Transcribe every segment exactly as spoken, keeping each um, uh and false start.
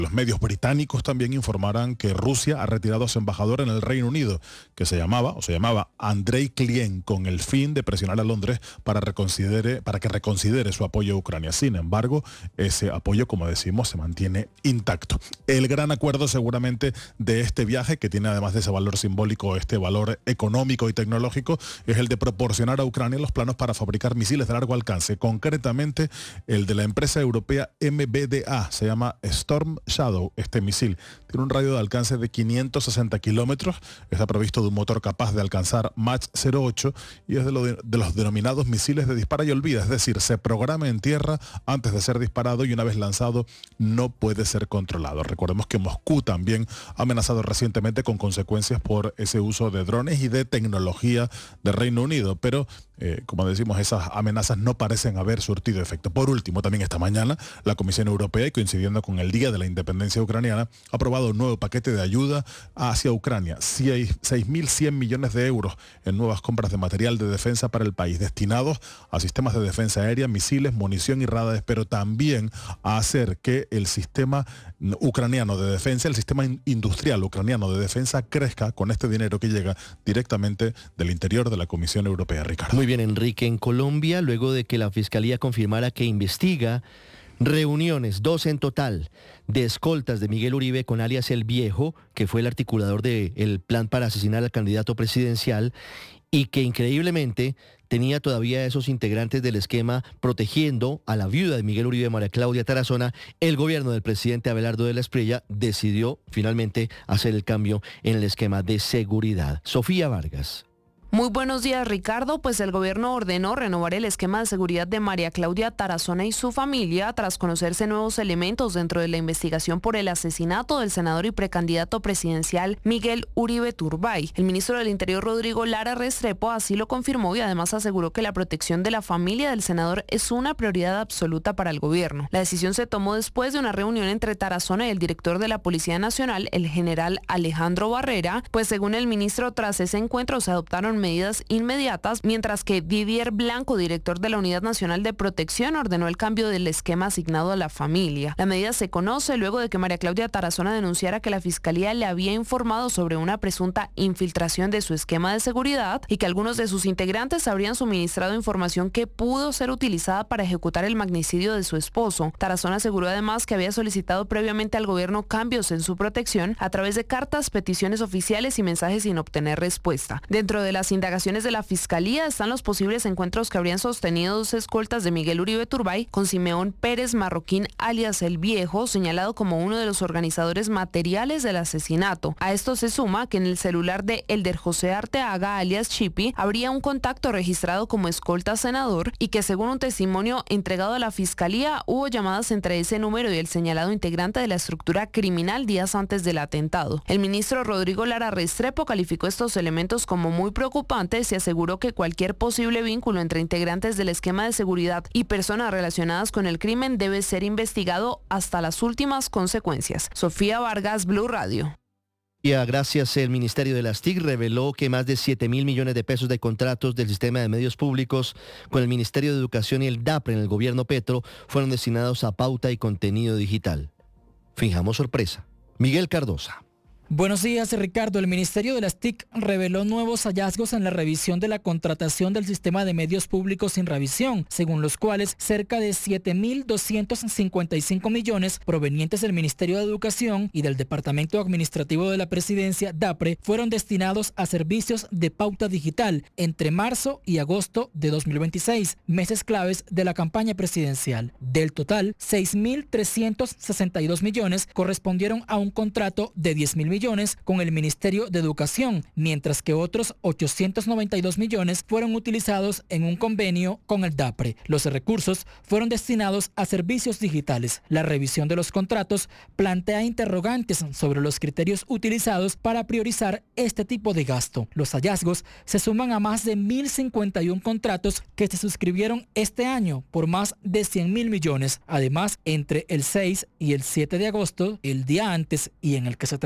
Los medios británicos también informarán que Rusia ha retirado a su embajador en el Reino Unido, que se llamaba o se llamaba Andrei Klien, con el fin de presionar a Londres para, reconsidere, para que reconsidere su apoyo a Ucrania. Sin embargo, ese apoyo, como decimos, se mantiene intacto. El gran acuerdo seguramente de este viaje, que tiene además de ese valor simbólico, este valor económico y tecnológico, es el de proporcionar a Ucrania los planos para fabricar misiles de largo alcance, concretamente el de la empresa europea M B D A, se llama Storm Shadow. Este misil tiene un radio de alcance de quinientos sesenta kilómetros, está provisto de un motor capaz de alcanzar Mach cero ocho y es de, lo de, de los denominados misiles de dispara y olvida, es decir, se programa en tierra antes de ser disparado y una vez lanzado no puede ser controlado. Recordemos que Moscú también ha amenazado recientemente con consecuencias por ese uso de drones y de tecnología del Reino Unido, pero eh, como decimos, esas amenazas no parecen haber surtido efecto. Por último, también esta mañana la Comisión Europea, y coincidiendo con el Día de la Independencia Ucraniana, ha aprobado un nuevo paquete de ayuda hacia Ucrania, seis mil cien millones de euros en nuevas compras de material de defensa para el país, destinados a sistemas de defensa aérea, misiles, munición y radares, pero también a hacer que el sistema ucraniano de defensa, el sistema industrial ucraniano de defensa crezca con este dinero que llega directamente del interior de la Comisión Europea. Ricardo. Muy bien, Enrique. En Colombia, luego de que la Fiscalía confirmara que investiga reuniones, dos en total, de escoltas de Miguel Uribe con alias El Viejo, que fue el articulador del plan para asesinar al candidato presidencial y que increíblemente tenía todavía a esos integrantes del esquema protegiendo a la viuda de Miguel Uribe, María Claudia Tarazona, el gobierno del presidente Abelardo de la Espriella decidió finalmente hacer el cambio en el esquema de seguridad. Sofía Vargas. Muy buenos días, Ricardo. Pues el gobierno ordenó renovar el esquema de seguridad de María Claudia Tarazona y su familia tras conocerse nuevos elementos dentro de la investigación por el asesinato del senador y precandidato presidencial Miguel Uribe Turbay. El ministro del Interior, Rodrigo Lara Restrepo, así lo confirmó y además aseguró que la protección de la familia del senador es una prioridad absoluta para el gobierno. La decisión se tomó después de una reunión entre Tarazona y el director de la Policía Nacional, el general Alejandro Barrera, pues según el ministro, tras ese encuentro se adoptaron medidas inmediatas, mientras que Didier Blanco, director de la Unidad Nacional de Protección, ordenó el cambio del esquema asignado a la familia. La medida se conoce luego de que María Claudia Tarazona denunciara que la Fiscalía le había informado sobre una presunta infiltración de su esquema de seguridad y que algunos de sus integrantes habrían suministrado información que pudo ser utilizada para ejecutar el magnicidio de su esposo. Tarazona aseguró además que había solicitado previamente al gobierno cambios en su protección a través de cartas, peticiones oficiales y mensajes sin obtener respuesta. Dentro de las indagaciones de la Fiscalía están los posibles encuentros que habrían sostenido dos escoltas de Miguel Uribe Turbay con Simeón Pérez Marroquín, alias El Viejo, señalado como uno de los organizadores materiales del asesinato. A esto se suma que en el celular de Elder José Arteaga, alias Chipi, habría un contacto registrado como escolta senador y que, según un testimonio entregado a la Fiscalía, hubo llamadas entre ese número y el señalado integrante de la estructura criminal días antes del atentado. El ministro Rodrigo Lara Restrepo calificó estos elementos como muy preocupantes y aseguró que cualquier posible vínculo entre integrantes del esquema de seguridad y personas relacionadas con el crimen debe ser investigado hasta las últimas consecuencias. Sofía Vargas, Blue Radio. Y gracias, el Ministerio de las T I C reveló que más de siete mil millones de pesos de contratos del sistema de medios públicos con el Ministerio de Educación y el DAPRE en el gobierno Petro fueron destinados a pauta y contenido digital. Fijamos sorpresa. Miguel Cardosa. Buenos días, Ricardo. El Ministerio de las T I C reveló nuevos hallazgos en la revisión de la contratación del sistema de medios públicos sin revisión, según los cuales cerca de siete mil doscientos cincuenta y cinco millones provenientes del Ministerio de Educación y del Departamento Administrativo de la Presidencia, DAPRE, fueron destinados a servicios de pauta digital entre marzo y agosto de dos mil veintiséis, meses claves de la campaña presidencial. Del total, seis mil trescientos sesenta y dos millones correspondieron a un contrato de diez mil millones con el Ministerio de Educación, mientras que otros ochocientos noventa y dos millones fueron utilizados en un convenio con el DAPRE. Los recursos fueron destinados a servicios digitales. La revisión de los contratos plantea interrogantes sobre los criterios utilizados para priorizar este tipo de gasto. Los hallazgos se suman a más de mil cincuenta y uno contratos que se suscribieron este año por más de cien mil millones. Además, entre el seis y el siete de agosto, el día antes y en el que se terminó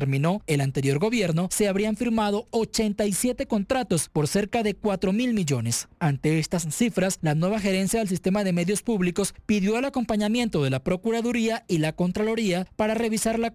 el anterior gobierno se habrían firmado ochenta y siete contratos por cerca de cuatro mil millones. Ante estas cifras, la nueva gerencia del sistema de medios públicos pidió el acompañamiento de la Procuraduría y la Contraloría para revisar la